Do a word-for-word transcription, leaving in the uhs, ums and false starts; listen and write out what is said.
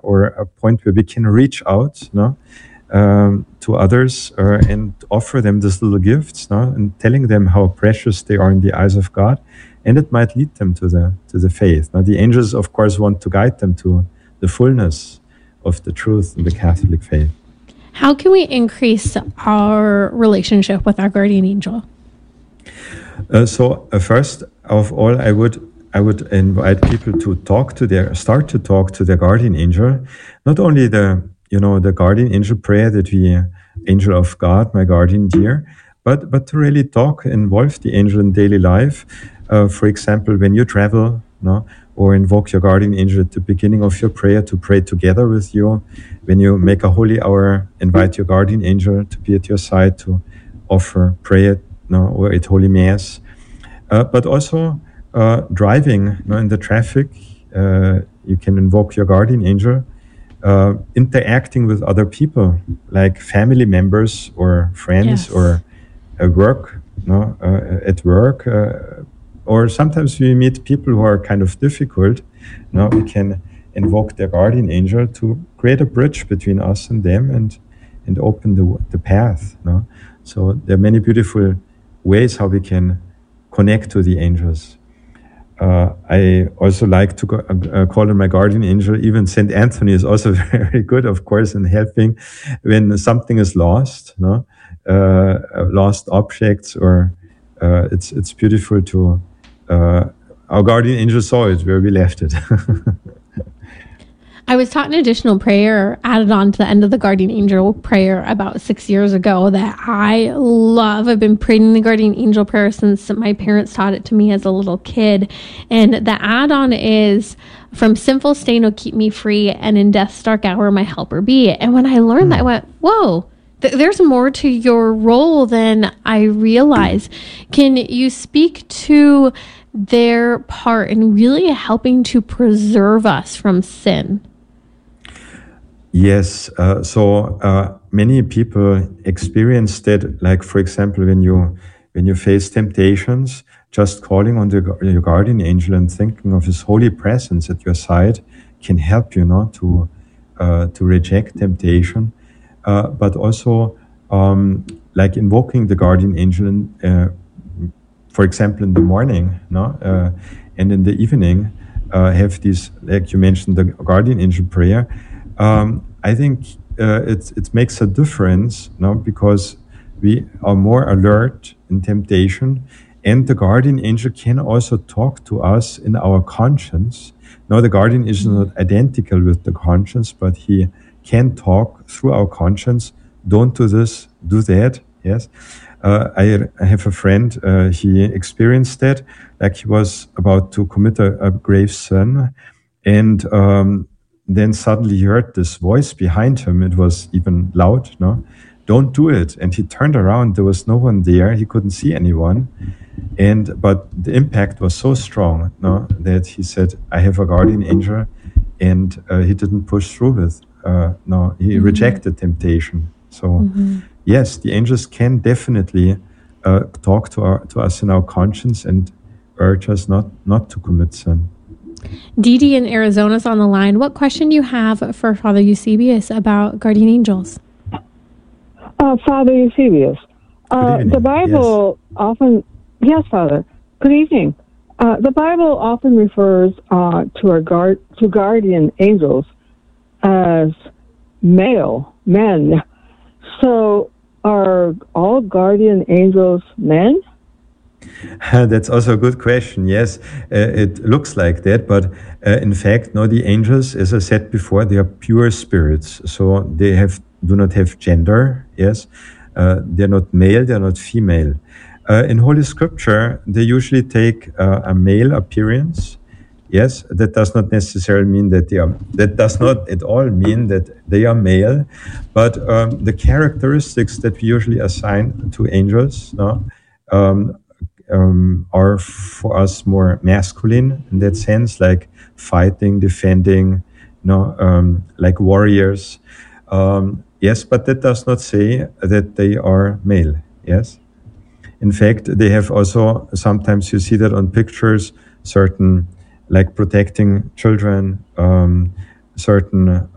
or a point where we can reach out, no, um, to others uh, and offer them these little gifts, no, and telling them how precious they are in the eyes of God, and it might lead them to the to the faith. Now, the angels, of course, want to guide them to the fullness of the truth in the Catholic faith. How can we increase our relationship with our guardian angel? Uh, so uh, first of all, I would I would invite people to talk to their start to talk to their guardian angel. Not only the you know the guardian angel prayer that we angel of God, my guardian dear, but but to really talk, involve the angel in daily life. Uh, for example, when you travel, no, or invoke your guardian angel at the beginning of your prayer to pray together with you. When you make a holy hour, invite your guardian angel to be at your side to offer prayer, no, or at Holy Mass. Uh, but also uh, driving, no, in the traffic, uh, you can invoke your guardian angel. Uh, interacting with other people, like family members or friends, Yes. or at work, no, uh, at work. Uh, or sometimes we meet people who are kind of difficult. No, we can invoke their guardian angel to create a bridge between us and them, and and open the the path. No, so there are many beautiful ways how we can connect to the angels. Uh, I also like to go, uh, call on my guardian angel. Even Saint Anthony is also very good, of course, in helping when something is lost, no, uh, lost objects, or uh, it's it's beautiful to. Uh, our guardian angel saw it where we left it. I was taught an additional prayer added on to the end of the guardian angel prayer about six years ago that I love. I've been praying the guardian angel prayer since my parents taught it to me as a little kid. And the add-on is, from sinful stain, oh, keep me free, and in death's dark hour, my helper be. And when I learned that, I went, whoa, th- there's more to your role than I realized. Can you speak to their part in really helping to preserve us from sin? Yes, uh, so uh, many people experience that. Like, for example, when you when you face temptations, just calling on the, your guardian angel and thinking of his holy presence at your side can help you, not to uh, to reject temptation. Uh, but also, um, like invoking the guardian angel, in, uh, for example, in the morning, no, uh, and in the evening, uh, have these, like you mentioned, the guardian angel prayer. Um, I think uh, it it makes a difference, no, because we are more alert in temptation, and the guardian angel can also talk to us in our conscience. Now, the guardian is not identical with the conscience, but he can talk through our conscience. Don't do this, do that. Yes, uh, I, I have a friend. Uh, he experienced that, like he was about to commit a, a grave sin, and um, then suddenly he heard this voice behind him. It was even loud, no? Don't do it. And he turned around. There was no one there. He couldn't see anyone. And but the impact was so strong, no, that he said, I have a guardian angel. And uh, he didn't push through with. Uh, no, he mm-hmm. rejected temptation. So, mm-hmm. yes, the angels can definitely uh, talk to, our, to us in our conscience and urge us not, not to commit sin. Dee Dee in Arizona is on the line. What question do you have for Father Eusebius about guardian angels? Uh, Father Eusebius, uh, the Bible yes. often, yes, Father, good evening. Uh, the Bible often refers uh, to our guard to guardian angels as male men. So, are all guardian angels men? That's also a good question. Yes, uh, it looks like that, but uh, in fact, no. The angels, as I said before, they are pure spirits, so they have do not have gender. Yes, uh, they're not male, they're not female. Uh, in Holy Scripture, they usually take uh, a male appearance. Yes, that does not necessarily mean that they are. That does not at all mean that they are male, but um, the characteristics that we usually assign to angels, no. Um, Um, are for us more masculine in that sense, like fighting, defending, you know, um, like warriors. Um, yes, but that does not say that they are male. Yes. In fact, they have also, sometimes you see that on pictures, certain, like protecting children, um, certain